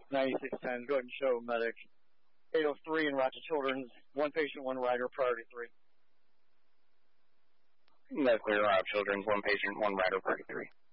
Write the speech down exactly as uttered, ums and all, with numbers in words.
ninety-six ten, go ahead and show medic. eight oh three in Rochester Children's, one patient, one rider, priority three. That's clear, Rob Children's, one patient, one rider, priority three.